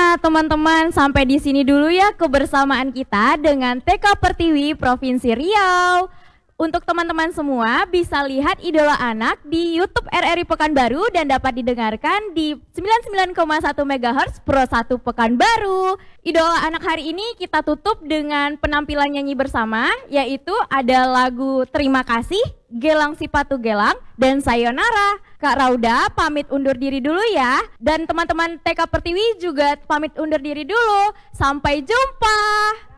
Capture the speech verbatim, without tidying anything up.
Nah, teman-teman, sampai di sini dulu ya kebersamaan kita dengan T K Pertiwi Provinsi Riau. Untuk teman-teman semua bisa lihat Idola Anak di YouTube R R I Pekanbaru dan dapat didengarkan di sembilan puluh sembilan koma satu megahertz Pro satu Pekanbaru. Idola Anak hari ini kita tutup dengan penampilan nyanyi bersama, yaitu ada lagu Terima Kasih, Gelang Sipatu Gelang, dan Sayonara. Kak Rauda pamit undur diri dulu ya, dan teman-teman T K Pertiwi juga pamit undur diri dulu. Sampai jumpa.